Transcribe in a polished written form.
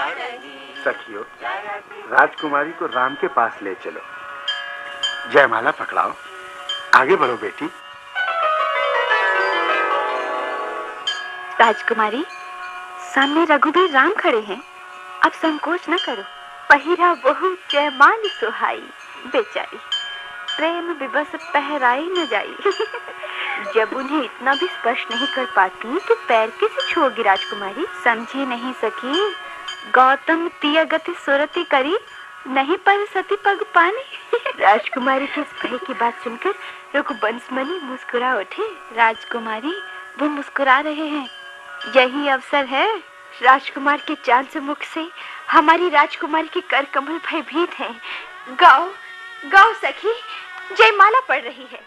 सखियों, राजकुमारी को राम के पास ले चलो। जयमाला पकड़ाओ, आगे बढ़ो बेटी। राजकुमारी, सामने रघुवीर राम खड़े हैं, अब संकोच न करो। पहिरा बहु जयमाल सुहाई, बेचारी प्रेम विवश पहराई न जाई। जब उन्हें इतना भी स्पर्श नहीं कर पाती तो पैर कैसे छोड़गी राजकुमारी? समझी नहीं सकी? गौतम तिय गति सुरति करी, नहीं पर सती पग पानी। राजकुमारी के इस भय की बात सुनकर रघुवंशमणि मुस्कुरा उठे। राजकुमारी, वो मुस्कुरा रहे हैं, यही अवसर है। राजकुमार के चांद मुख से हमारी राजकुमारी के कर कमल भयभीत हैं। गाओ गाओ सखी, जयमाला पड़ रही है।